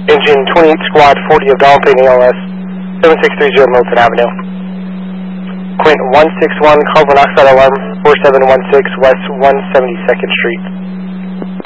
Engine 28 Squad 40 of Donaldson ALS, 7630 Milton Avenue. Quint 161, carbon monoxide alarm, 4716 West 172nd Street.